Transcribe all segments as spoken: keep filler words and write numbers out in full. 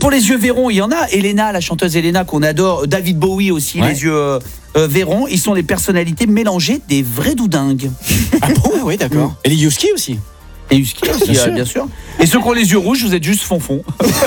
pour les yeux verrons, il y en a. Elena, la chanteuse Elena qu'on adore. David Bowie aussi, ouais. les yeux euh, euh, verrons. Ils sont des personnalités mélangées, des vrais doudingues. Ah bon? Ah oui, d'accord. Mmh. Et les Yuski aussi. Et Yuski aussi, bien, euh, sûr. bien sûr. Et ceux qui ont les yeux rouges, vous êtes juste fonfon.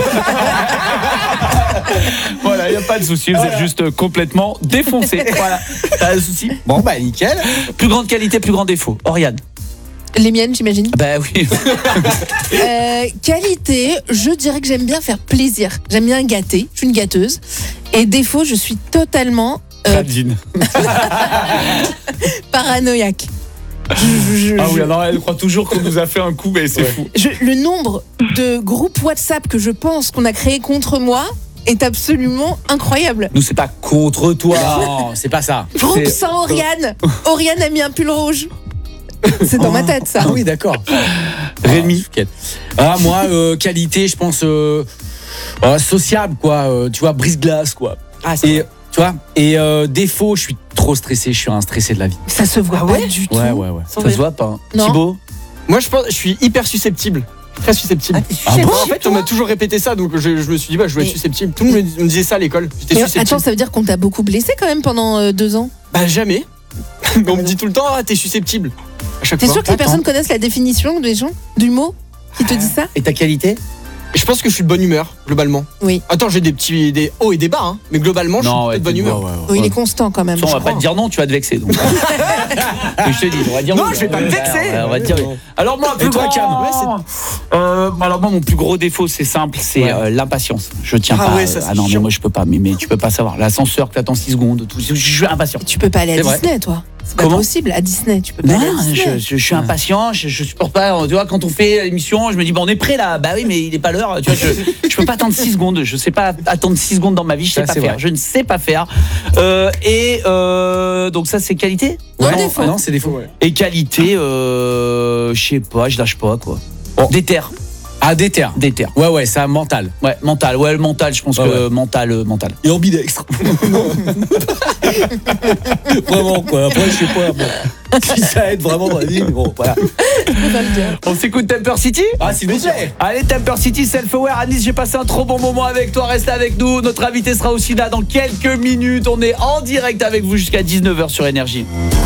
Voilà, il n'y a pas de souci, vous êtes juste complètement défoncé. Voilà, pas de souci. Bon, bah nickel. Plus grande qualité, plus grand défaut. Oriane. Les miennes, j'imagine. Bah oui. euh, qualité, je dirais que j'aime bien faire plaisir. J'aime bien gâter, je suis une gâteuse. Et défaut, je suis totalement... Euh, paranoïaque. Je, je, ah oui, alors elle croit toujours qu'on nous a fait un coup, mais c'est ouais. fou. Je, le nombre de groupes WhatsApp que je pense qu'on a créé contre moi est absolument incroyable. Nous, c'est pas contre toi. Non, c'est pas ça. Groupe c'est... sans Oriane. Oriane a mis un pull rouge. C'est dans oh. ma tête, ça. Ah oui, d'accord. Rémi. Ah, moi, euh, qualité, je pense euh, euh, sociable, quoi. Euh, tu vois, brise-glace, quoi. Ah, c'est et, tu vois, et euh, défaut, je suis trop stressé, je suis un stressé de la vie. Ça se voit ah ouais, pas du tout. Ouais, ouais, ouais. Ça, ça se voit pas. Non. Thibaut. Moi, je pense, je suis hyper susceptible. Très susceptible. Ah, ah bon, en fait, on m'a toujours répété ça, donc je, je me suis dit, bah, je vais être susceptible. Tout le monde me disait ça à l'école. J'étais susceptible. Attends, ça veut dire qu'on t'a beaucoup blessé quand même pendant euh, deux ans? Bah, jamais. Mais on me dit tout le temps, ah, t'es susceptible. À chaque T'es fois. sûr que les personnes connaissent la définition des gens, du mot qui te dit ça? Et ta qualité? Je pense que je suis de bonne humeur, globalement. Oui. Attends, j'ai des petits des hauts et des bas, hein, mais globalement, je non, suis ouais, de bonne humeur. Ouais, ouais, ouais. Oui, il est constant quand même. On va pas te dire non, tu vas te vexer. Donc. Je te dis, on va dire non, oui, je vais pas me vexer. On va dire. Alors moi, plus toi, grand, Cam, ouais, euh, alors moi, mon plus gros défaut, c'est simple, c'est ouais. euh, l'impatience. Je tiens ah pas. Ouais, ça, ah non, chiant. mais moi, je peux pas. Mais, mais tu peux pas savoir. L'ascenseur que t'attends six secondes, tout. Je suis impatient. Tu peux pas aller à c'est Disney, vrai. toi. C'est pas Comment possible, à Disney, tu peux pas non, aller à Disney. Je, je, je suis impatient, je, je supporte pas, tu vois, quand on fait l'émission, je me dis, bon, on est prêt là, bah oui, mais il est pas l'heure, tu vois, je, je peux pas attendre six secondes, je sais pas attendre six secondes dans ma vie, je sais ça, pas faire, vrai. je ne sais pas faire. Euh, et euh, donc ça, c'est qualité Non, ouais, défaut. Ah non, c'est défaut, ouais. Et qualité, euh, je sais pas, je lâche pas, quoi. Bon. Déter. Ah, déter. Déter. Ouais, ouais, ça, mental. Ouais, mental, ouais, mental, je pense ouais, que ouais. mental, euh, mental. Et ambidextre. Vraiment, quoi. Après, je sais pas, bon. Si ça aide vraiment dans la vie, mais bon, voilà. On s'écoute Temper City? Ah, s'il vous plaît. Allez, Temper City, Self-Aware. Anis, j'ai passé un trop bon moment avec toi. Reste avec nous. Notre invité sera aussi là dans quelques minutes. On est en direct avec vous jusqu'à dix-neuf heures sur Énergie.